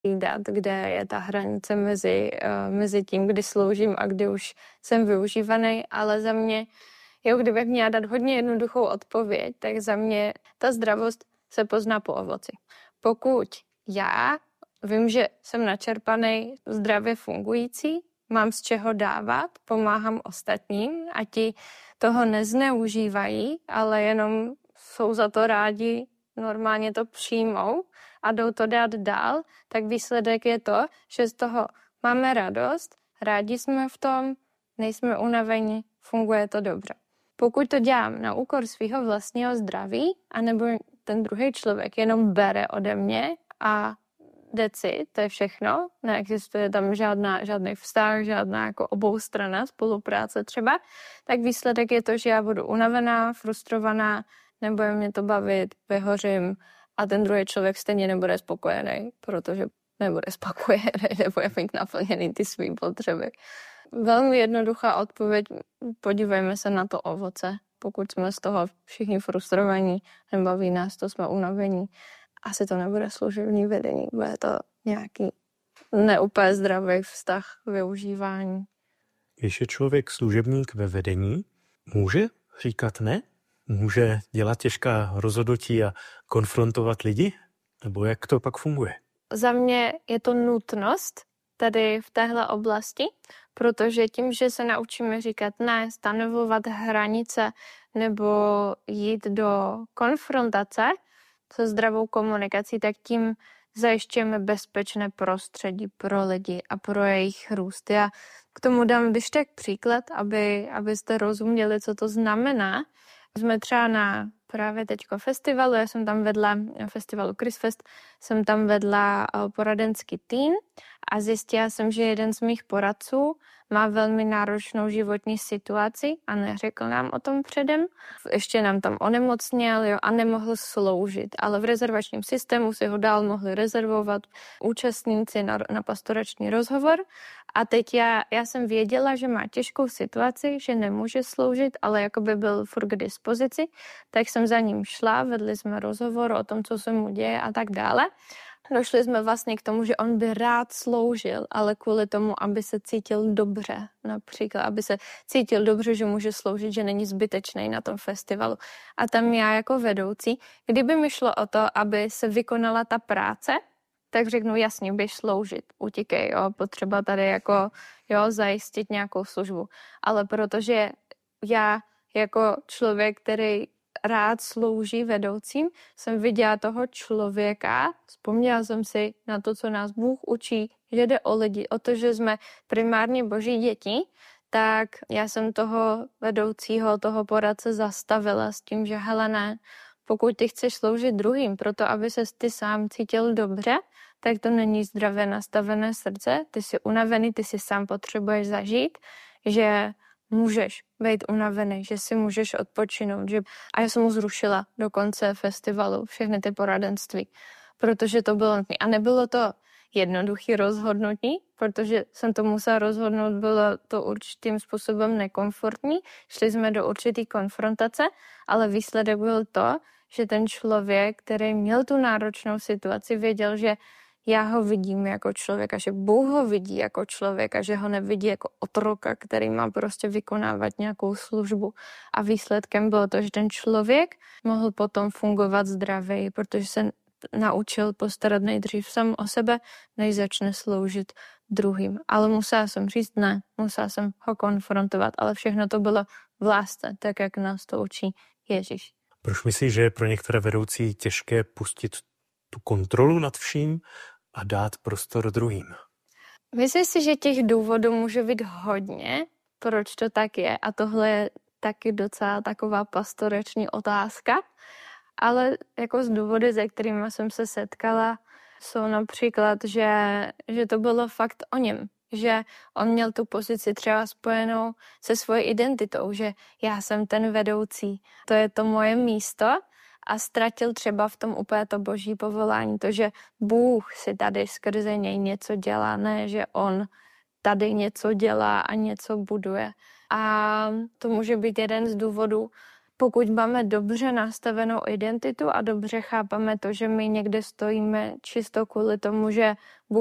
dát, kde je ta hranice mezi tím, kdy sloužím a kdy už jsem využívaný, ale za mě, kdybych měla dát hodně jednoduchou odpověď, tak za mě ta zdravost se pozná po ovoci. Pokud já vím, že jsem načerpaný, zdravě fungující, mám z čeho dávat, pomáhám ostatním a ti toho nezneužívají, ale jenom jsou za to rádi, normálně to přijmou a jdou to dát dál, tak výsledek je to, že z toho máme radost, rádi jsme v tom, nejsme unavení, funguje to dobře. Pokud to dělám na úkor svého vlastního zdraví, anebo ten druhý člověk jenom bere ode mě a deci, to je všechno, neexistuje tam žádný vztah, žádná jako oboustranná spolupráce třeba, tak výsledek je to, že já budu unavená, frustrovaná, nebude mě to bavit, vyhořím a ten druhý člověk stejně nebude spokojený, protože nebude spokojený, nebude mít naplněný ty svý potřeby. Velmi jednoduchá odpověď, podívejme se na to ovoce. Pokud jsme z toho všichni frustrovaní, nebaví nás to, jsme unavení, asi to nebude služební vedení, bude to nějaký neúplně zdravý vztah využívání. Když je člověk služebník ve vedení, může říkat ne? Může dělat těžká rozhodnutí a konfrontovat lidi? Nebo jak to pak funguje? Za mě je to nutnost tady v téhle oblasti, protože tím, že se naučíme říkat ne, stanovovat hranice nebo jít do konfrontace se zdravou komunikací, tak tím zajišťujeme bezpečné prostředí pro lidi a pro jejich růst. Já k tomu dám když tak příklad, abyste rozuměli, co to znamená. Jsme třeba na právě teďko festivalu, já jsem tam vedla, na festivalu Chrisfest, jsem tam vedla poradenský tým a zjistila jsem, že jeden z mých poradců má velmi náročnou životní situaci a neřekl nám o tom předem. Ještě nám tam onemocněl a nemohl sloužit, ale v rezervačním systému si ho dál mohli rezervovat účastníci na pastorační rozhovor. A teď já jsem věděla, že má těžkou situaci, že nemůže sloužit, ale jakoby byl furt k dispozici, tak jsem za ním šla, vedli jsme rozhovor o tom, co se mu děje a tak dále. Došli jsme vlastně k tomu, že on by rád sloužil, ale kvůli tomu, aby se cítil dobře, například, aby se cítil dobře, že může sloužit, že není zbytečný na tom festivalu. A tam já jako vedoucí, kdyby mi šlo o to, aby se vykonala ta práce, tak řeknu jasně, běž sloužit, utíkej, potřeba tady jako zajistit nějakou službu. Ale protože já jako člověk, který rád slouží vedoucím, jsem viděla toho člověka, vzpomněla jsem si na to, co nás Bůh učí, že jde o lidi, o to, že jsme primárně Boží děti, tak já jsem toho vedoucího, toho poradce zastavila s tím, že hele ne, pokud ty chceš sloužit druhým, proto aby ses ty sám cítil dobře, tak to není zdravě nastavené srdce, ty jsi unavený, ty si sám potřebuješ zažít, že můžeš být unavený, že si můžeš odpočinout. A já jsem mu zrušila do konce festivalu všechny ty poradenství, protože to bylo nutné. A nebylo to jednoduché rozhodnutí, protože jsem to musela rozhodnout, bylo to určitým způsobem nekomfortní. Šli jsme do určitý konfrontace, ale výsledek byl to, že ten člověk, který měl tu náročnou situaci, věděl, že já ho vidím jako člověka, že Bůh ho vidí jako člověka, že ho nevidí jako otroka, který má prostě vykonávat nějakou službu. A výsledkem bylo to, že ten člověk mohl potom fungovat zdravěji, protože se naučil postarat nejdřív sám o sebe, než začne sloužit druhým. Ale musela jsem říct ne, musela jsem ho konfrontovat, ale všechno to bylo v lásce, tak jak nás to učí Ježíš. Proč myslíš, že je pro některé vedoucí těžké pustit tu kontrolu nad vším a dát prostor druhým? Myslím si, že těch důvodů může být hodně, proč to tak je. A tohle je taky docela taková pastorační otázka. Ale jako z důvody, se kterými jsem se setkala, jsou například, že to bylo fakt o něm. Že on měl tu pozici třeba spojenou se svojí identitou, že já jsem ten vedoucí, to je to moje místo a ztratil třeba v tom úplně to boží povolání, to, že Bůh si tady skrze něj něco dělá, ne, že on tady něco dělá a něco buduje. A to může být jeden z důvodů, pokud máme dobře nastavenou identitu a dobře chápeme to, že my někde stojíme čisto kvůli tomu, že Bůh